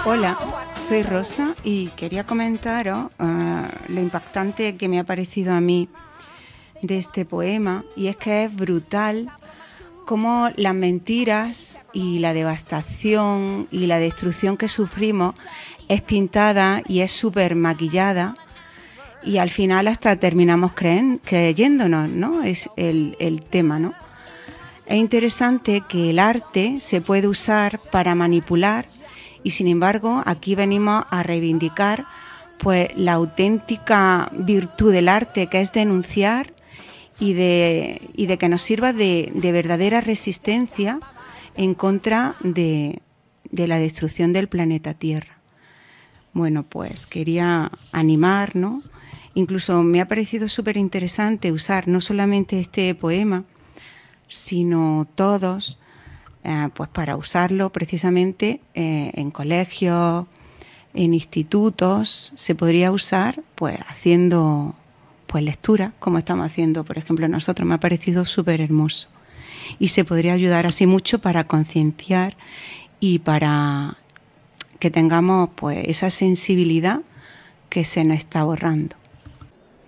Hola, soy Rosa y quería comentaros lo impactante que me ha parecido a mí de este poema, y es que es brutal cómo las mentiras y la devastación y la destrucción que sufrimos es pintada y es súper maquillada, y al final hasta terminamos creyéndonos, ¿no? Es el tema, ¿no? Es interesante que el arte se puede usar para manipular, y sin embargo aquí venimos a reivindicar pues la auténtica virtud del arte, que es denunciar y de que nos sirva de verdadera resistencia en contra de la destrucción del planeta Tierra. Bueno, pues quería animar, ¿no? Incluso me ha parecido súper interesante usar no solamente este poema, sino todos, pues para usarlo precisamente en colegios, en institutos. Se podría usar pues haciendo pues lectura, como estamos haciendo, por ejemplo, nosotros. Me ha parecido súper hermoso. Y se podría ayudar así mucho para concienciar y para que tengamos pues esa sensibilidad que se nos está borrando.